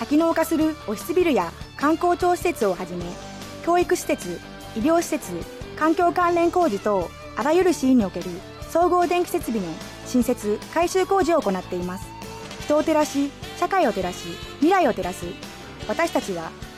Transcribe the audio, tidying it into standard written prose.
多機能化するオフィスビルや観光庁施設をはじめ、教育施設、医療施設、環境関連工事等あらゆるシーンにおける総合電気設備の新設・改修工事を行っています。人を照らし、社会を照らし、未来を照らす。私たちは